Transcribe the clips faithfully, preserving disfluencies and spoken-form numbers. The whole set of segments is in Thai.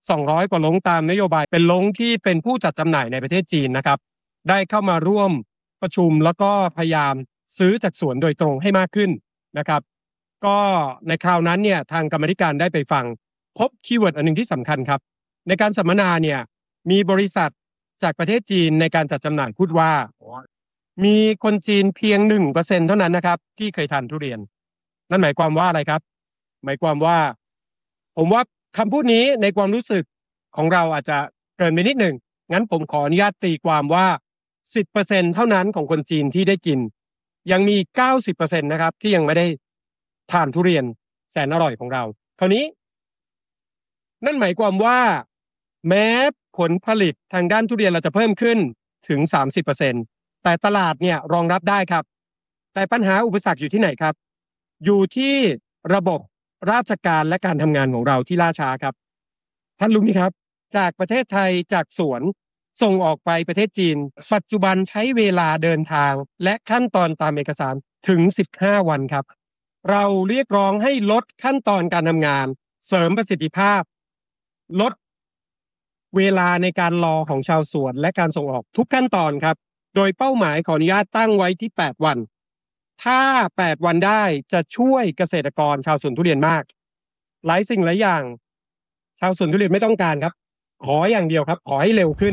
สองร้อยกว่าโรงตามนโยบายเป็นโรงที่เป็นผู้จัดจำหน่ายในประเทศจีนนะครับได้เข้ามาร่วมประชุมแล้วก็พยายามซื้อจากสวนโดยตรงให้มากขึ้นนะครับก็ในคราวนั้นเนี่ยทางกรรมธิการได้ไปฟังพบคีย์เวิร์ดอันหนึ่งที่สำคัญครับในการสัมมนาเนี่ยมีบริษัทจากประเทศจีนในการจัดจำหน่ายพูดว่ามีคนจีนเพียง หนึ่งเปอร์เซ็นต์ เท่านั้นนะครับที่เคยทานทุเรียนนั่นหมายความว่าอะไรครับหมายความว่าผมว่าคำพูดนี้ในความรู้สึกของเราอาจจะเกินไปนิดหนึ่งงั้นผมขออนุญาตตีความว่า สิบเปอร์เซ็นต์ เท่านั้นของคนจีนที่ได้กินยังมี เก้าสิบเปอร์เซ็นต์ นะครับที่ยังไม่ได้ทานทุเรียนแสนอร่อยของเราคราวนี้นั่นหมายความว่าแม้ผลผลิตทางด้านทุเรียนเราจะเพิ่มขึ้นถึง สามสิบเปอร์เซ็นต์ แต่ตลาดเนี่ยรองรับได้ครับแต่ปัญหาอุปสรรคอยู่ที่ไหนครับอยู่ที่ระบบราชการและการทำงานของเราที่ล่าช้าครับท่านรู้ไหมครับจากประเทศไทยจากสวนส่งออกไปประเทศจีนปัจจุบันใช้เวลาเดินทางและขั้นตอนตามเอกสารถึงสิบห้าวันครับเราเรียกร้องให้ลดขั้นตอนการทำงานเสริมประสิทธิภาพลดเวลาในการรอของชาวสวนและการส่งออกทุกขั้นตอนครับโดยเป้าหมายขออนุญาตตั้งไว้ที่แปดวันถ้าแปดวันได้จะช่วยเกษตรกรชาวสวนทุเรียนมากหลายสิ่งหลายอย่างชาวสวนทุเรียนไม่ต้องการครับขออย่างเดียวครับขอให้เร็วขึ้น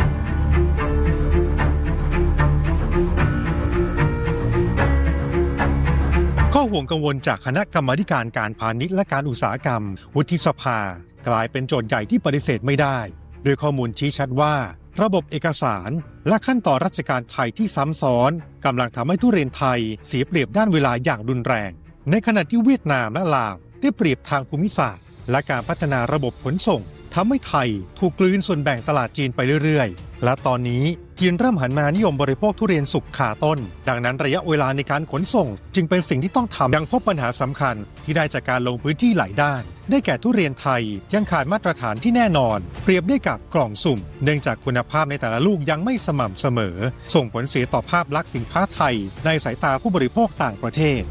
ข้อห่วงกังวลจากคณะกรรมาธิการการพาณิชย์และการอุตสาหกรรมวุฒิสภากลายเป็นโจทย์ใหญ่ที่ปฏิเสธไม่ได้โดยข้อมูลชี้ชัดว่าระบบเอกสารและขั้นตอนราชการไทยที่ซ้ำซ้อนกำลังทำให้ทุเรียนไทยเสียเปรียบด้านเวลาอย่างรุนแรงในขณะที่เวียดนามและลาวได้เปรียบทางภูมิศาสตร์และการพัฒนาระบบขนส่งทำให้ไทยถูกกลืนส่วนแบ่งตลาดจีนไปเรื่อยๆและตอนนี้จีนเริ่มหันมานิยมบริโภคทุเรียนสุกขาต้นดังนั้นระยะเวลาในการขนส่งจึงเป็นสิ่งที่ต้องทำยังพบปัญหาสำคัญที่ได้จากการลงพื้นที่หลายด้านได้แก่ทุเรียนไทยยังขาดมาตรฐานที่แน่นอนเปรียบได้กับกล่องสุ่มเนื่องจากคุณภาพในแต่ละลูกยังไม่สม่ำเสมอส่งผลเสียต่อภาพลักษณ์สินค้าไทยในสายตาผู้บริโภคต่างประเทศ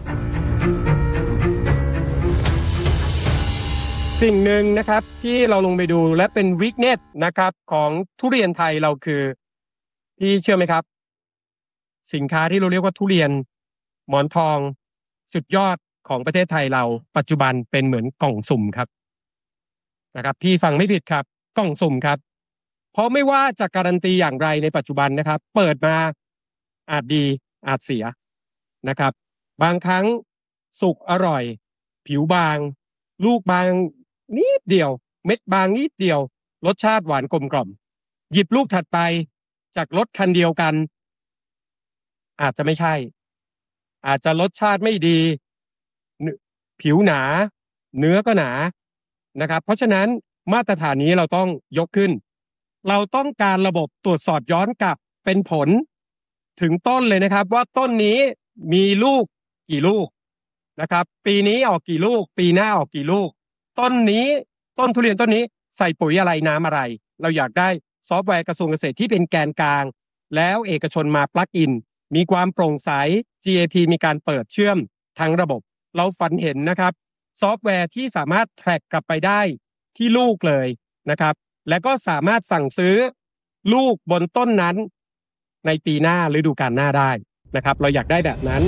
สิ่งหนึ่งนะครับที่เราลงไปดูและเป็นวีคเนสนะครับของทุเรียนไทยเราคือพี่เชื่อไหมครับสินค้าที่เราเรียกว่าทุเรียนหมอนทองสุดยอดของประเทศไทยเราปัจจุบันเป็นเหมือนกล่องสุ่มครับนะครับพี่ฟังไม่ผิดครับกล่องสุ่มครับเพราะไม่ว่าจะการันตีอย่างไรในปัจจุบันนะครับเปิดมาอาจดีอาจเสียนะครับบางครั้งสุกอร่อยผิวบางลูกบางนิดเดียวเม็ดบางนิดเดียวรสชาติหวานกลมกล่อมหยิบลูกถัดไปจากรถคันเดียวกันอาจจะไม่ใช่อาจจะรสชาติไม่ดีผิวหนาเนื้อก็หนานะครับเพราะฉะนั้นมาตรฐานนี้เราต้องยกขึ้นเราต้องการระบบตรวจสอบย้อนกลับเป็นผลถึงต้นเลยนะครับว่าต้นนี้มีลูกกี่ลูกนะครับปีนี้ออกกี่ลูกปีหน้าออกกี่ลูกต้นนี้ต้นทุเรียนต้นนี้ใส่ปุ๋ยอะไรน้ำอะไรเราอยากได้ซอฟต์แวร์กระทรวงเกษตรที่เป็นแกนกลางแล้วเอกชนมาปลั๊กอินมีความโปร่งใส จี เอ พี มีการเปิดเชื่อมทั้งระบบเราฝันเห็นนะครับซอฟต์แวร์ที่สามารถแทร็กกลับไปได้ที่ลูกเลยนะครับและก็สามารถสั่งซื้อลูกบนต้นนั้นในปีหน้าฤดูกาลหน้าได้นะครับเราอยากได้แบบนั้น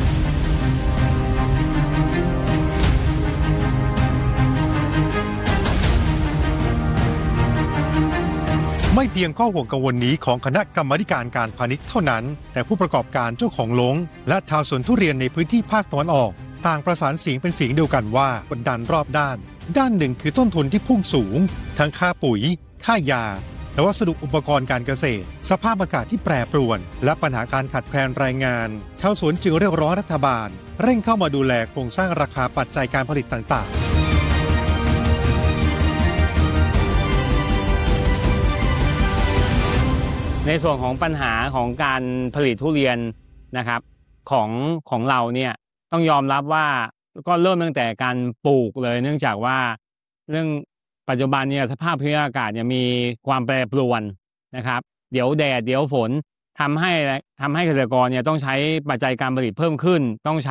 ไม่เพียงข้อห่วงกังวลนี้ของคณะกรรมาธิการการพาณิชย์เท่านั้นแต่ผู้ประกอบการเจ้าของโรงและชาวสวนทุเรียนในพื้นที่ภาคตะวันออกต่างประสานเสียงเป็นเสียงเดียวกันว่ากดดันรอบด้านด้านหนึ่งคือต้นทุนที่พุ่งสูงทั้งค่าปุ๋ยค่ายาและวัสดุอุปกรณ์การเกษตรสภาพอากาศที่แปรปรวนและปัญหาการขาดแคลนแรงงานชาวสวนจึงเรียกร้องรัฐบาลเร่งเข้ามาดูแลโครงสร้างราคาปัจจัยการผลิตต่างๆในส่วนของปัญหาของการผลิตทุเรียนนะครับของของเราเนี่ยต้องยอมรับว่าก็เริ่มตั้งแต่การปลูกเลยเนื่องจากว่าเรื่องปัจจุบันเนี่ยสภาพภูมิอากาศเนี่ยมีความแปรปรวนนะครับเดี๋ยวแดดเดี๋ยวฝนทำให้ทำให้เกษตรกรเนี่ยต้องใช้ปัจจัยการผลิตเพิ่มขึ้นต้องใช้